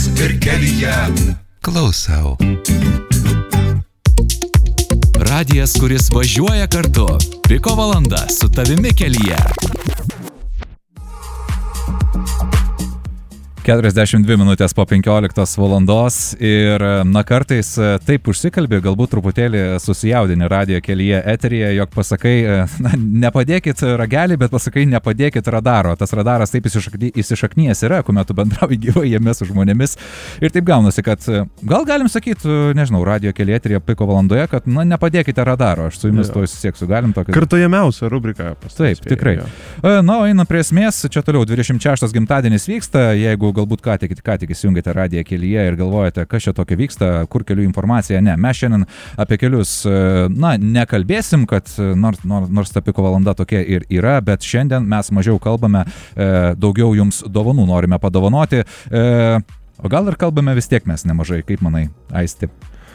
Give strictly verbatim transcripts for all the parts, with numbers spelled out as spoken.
ir kelyje. Klausau. Radijas, kuris važiuoja kartu. Piko valanda su tavimi kelyje. keturiasdešimt dvi minutės po penkioliktos valandos ir, na, kartais taip užsikalbė, galbūt truputėlį susijaudinį radijo kelyje eteryje, jog pasakai, na, nepadėkit ragelį, bet pasakai, nepadėkit radaro. Tas radaras taip įsišakny, įsišaknyjęs yra, kuomet tu bendrauji gyvai jame su žmonėmis. Ir taip gaunasi, kad gal galim sakyti, nežinau, radijo kelyje eteryje Piko valandoje, kad, na, nepadėkite radaro. Aš su jumis to susieksiu, galim tokį. Kartojamiausia rubrika. Taip, tikrai. Jo. Na, o einam prie esmės, čia toliau dvidešimt šeštas gimtadienis vyksta, jeigu galbūt ką tik, ką tik įsijungėte radiją kelyje ir galvojate, kas čia tokio vyksta, kur kelių informacija. Ne, mes šiandien apie kelius, na, nekalbėsim, kad nors, nors, nors ta Piko valanda tokia ir yra, bet šiandien mes mažiau kalbame, daugiau jums dovanų norime padovanoti. O gal ir kalbame vis tiek mes nemažai, kaip manai, Aisti?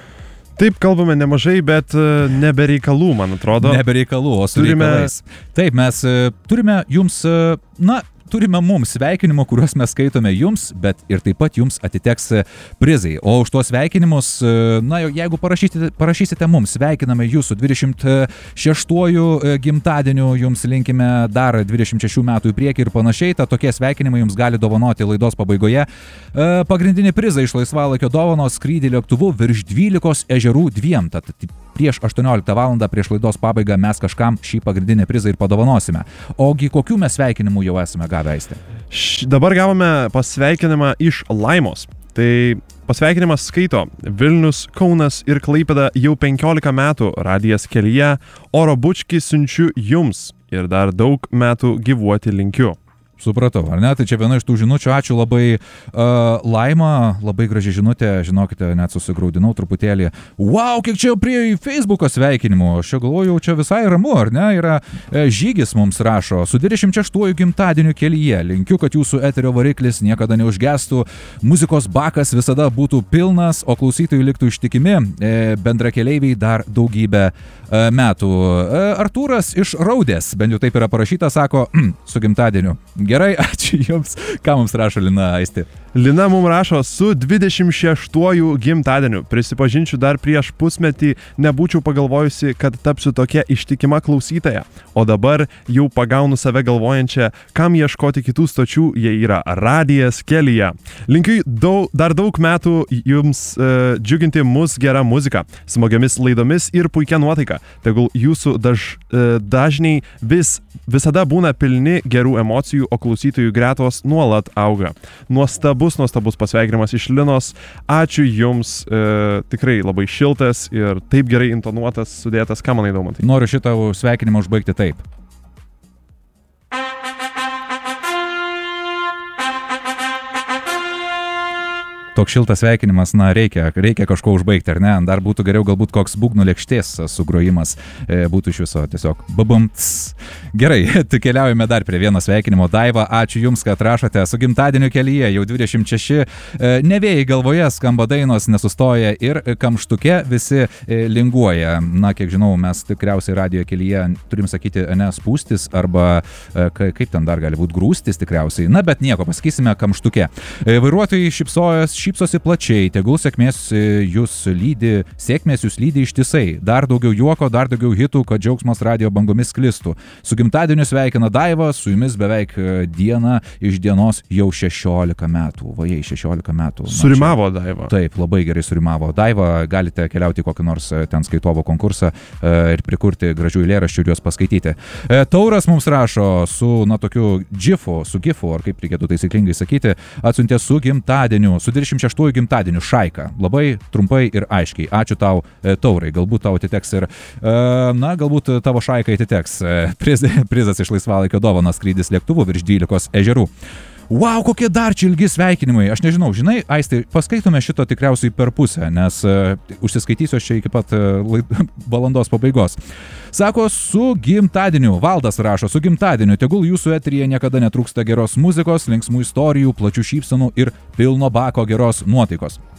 Taip, kalbame nemažai, bet nebe reikalų, man atrodo. Nebe reikalų, o su turime... reikalais. Taip, mes turime jums, na, turime mums sveikinimų, kuriuos mes skaitome jums, bet ir taip pat jums atiteks prizai. O už tuos sveikinimus, na, jeigu parašysite, parašysite mums, sveikiname jūsų dvidešimt šeštuoju gimtadieniu, jums linkime dar dvidešimt šešių metų į priekį ir panašiai, tad tokie sveikinimai jums gali dovanoti laidos pabaigoje. Pagrindinį prizą iš laisvalaikio dovanos skrydį lėktuvu virš dvylikos ežerų dviem, tad prieš aštuonioliktą valandą prieš laidos pabaigą mes kažkam šį pagrindinį prizą ir padovanosime. Ogi kokių mes sveikinimų jau esame gavę, Aiste? Dabar gavome pasveikinimą iš Laimos. Tai pasveikinimas skaito Vilnius, Kaunas ir Klaipėda jau penkiolika metų radijas kelyje. Oro bučkį siunčiu jums ir dar daug metų gyvuoti linkiu. Supratau, ar ne? Tai čia viena iš tų žinučių. Ačiū labai, uh, Laima, labai graži žinutė, žinokite, net susigraudinau truputėlį. Wow, kiek čia jau prie Facebooko sveikinimų. Aš čia galvoju, čia visai ramu, ar ne? Yra e, Žygis mums rašo, su dvidešimt šeštuoju gimtadieniu kelyje. Linkiu, kad jūsų eterio variklis niekada neužgestų, muzikos bakas visada būtų pilnas, o klausytojai liktų ištikimi, e, bendrakeleiviai dar daugybę e, metų. E, Artūras iš Raudės, bent jau taip yra parašyta, sako, su gimtadieniu. Gerai, ačiū jums. Ką mums rašo Lina, Aisti? Lina mums rašo, su dvidešimt šeštuoju gimtadieniu. Prisipažinčiau, dar prieš pusmetį nebūčiau pagalvojusi, kad tapsiu tokia ištikima klausytoja. O dabar jau pagaunu save galvojančią, kam ieškoti kitų stočių, jie yra radijas kelyje. Linkiu daug, dar daug metų jums uh, džiuginti mus gerą muziką, smagiamis laidomis ir puikia nuotaika. Tegul jūsų daž, uh, dažniai vis, visada būna pilni gerų emocijų, o klausytojų gretos nuolat auga. Nuostabus, nuostabus pasveikinimas iš Linos. Ačiū jums, e, tikrai labai šiltas ir taip gerai intonuotas, sudėtas. Ką manai, Daumantai? Noriu šitą sveikinimą užbaigti taip. Toks šiltas sveikinimas, na, reikia, reikia kažko užbaigti, ar ne? Dar būtų geriau galbūt koks būgnų lėkštės sugrojimas e, būtų iš viso tiesiog babumts. Gerai, tai keliaujame dar prie vieno sveikinimo. Daiva, ačiū jums, kad rašote. Su gimtadieniu kelyje jau dvidešimt šeši. E, nevėjai galvoje skamba dainos, nesustoja ir kamštuke visi e, linguoja. Na, kiek žinau, mes tikriausiai radijo kelyje turim sakyti, ne, spūstis arba e, kaip ten dar gali būti, grūstis tikriausiai. Na, bet nieko, pasakysime kamštuke. E, vairuotojai šypsojas, šypsosi plačiai, tegul sėkmės jūs lydi, sėkmės jūs lydi ištisai. Dar daugiau juoko, dar daugiau hitų, kad džiaugsmas radijo bangomis sklistų. Su gimtadieniu sveikina Daiva, su jumis beveik dieną iš dienos jau šešiolika metų. Vajai, šešiolika metų. Surimavo Daiva. Taip, labai gerai surimavo Daiva. Galite keliauti į kokį nors ten skaitovo konkursą ir prikurti gražių eilėraščių ir juos paskaityti. Tauras mums rašo su, na, tokiu džifu, su gifu, ar kaip reikėtų taisyklingai sakyti, atsiuntė su gimtadieniu, su dvidešimt šeštuoju gimtadieniu Šaika. Labai trumpai ir aiškiai. Ačiū tau, e, Taurai. Galbūt tau atiteks ir, e, na, galbūt tavo Šaikai atiteks e, priz, prizas iš laisvalaikio dovanos skrydis lėktuvu virš dvylikos ežerų. Wow, kokie dar čia ilgi sveikinimai. Aš nežinau, žinai, Aisti, paskaitome šito tikriausiai per pusę, nes uh, užsiskaitysiu aš čia iki pat uh, laid... valandos pabaigos. Sako, su gimtadieniu, Valdas rašo, su gimtadieniu, tegul jūsų eteryje niekada netrūksta geros muzikos, linksmų istorijų, plačių šypsenų ir pilno bako geros nuotaikos.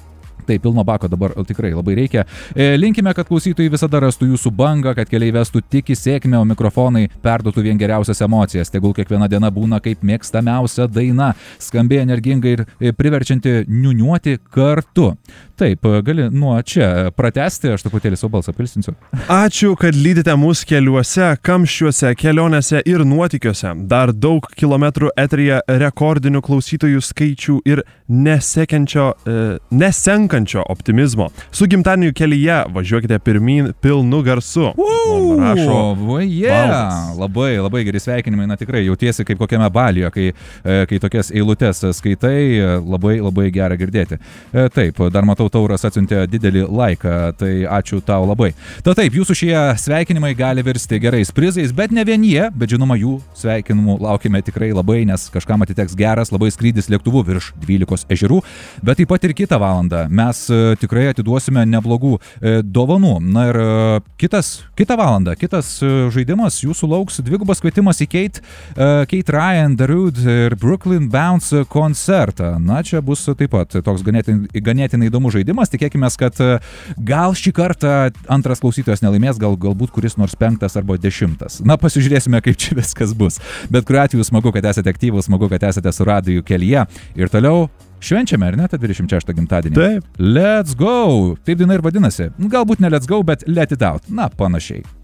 Tai pilno bako dabar tikrai labai reikia. E, linkime, kad klausytojai visada rastų jūsų bangą, kad keliai vestų tik į sėkmę, o mikrofonai perduotų vien geriausias emocijas. Tegul kiekviena diena būna kaip mėgstamiausia daina, skambiai energingai ir priverčianti niuniuoti kartu. Taip, gali nuo čia pratesti, aš truputėlį savo balsą pilsinsiu. Ačiū, kad lydite mus keliuose, kamščiuose, kelionėse ir nuotykiuose. Dar daug kilometrų eteryje rekordinių klausytojų skaičių ir nesekančio, e, nesenkančio optimizmo. Su gimtadieniu kelyje važiuokite pirmyn pilnu garsu. Uuu, rašo yeah. Labai, labai geri sveikinimai, na tikrai jautiesi kaip kokiame balyje, kai, kai tokias eilutes skaitai, labai, labai gera girdėti. Taip, dar matau, Tauras atsiuntė didelį laiką, tai ačiū tau labai. Ta taip, jūsų šie sveikinimai gali virsti gerais prizais, bet ne vienie, bet žinoma, jų sveikinimų laukime tikrai labai, nes kažkam atiteks geras labai skrydis lėktuvu virš dvylikos ežerų, bet taip pat ir kitą valandą mes tikrai atiduosime neblogų dovanų. Na ir kitas, kitą valandą, kitas žaidimas, jūsų lauks dvigubas kvietimas į Kate, Kate Ryan, Darude ir Brooklyn Bounce koncertą. Na, čia bus taip pat toks ganėtinai, ganėtinai įdomus žaidimas. Tikėkime, kad gal šį kartą antras klausytojas nelaimės, gal, galbūt kuris nors penktas arba dešimtas. Na, pasižiūrėsime, kaip čia viskas bus. Bet kuriuo atveju smagu, kad esate aktyvūs, smagu, kad esate su radiju kelyje. Ir toliau švenčiame, ar ne, tą dvidešimt šeštą gimtadienį? Taip. Let's go! Taip daina ir vadinasi. Galbūt ne let's go, bet let it out. Na, panašiai.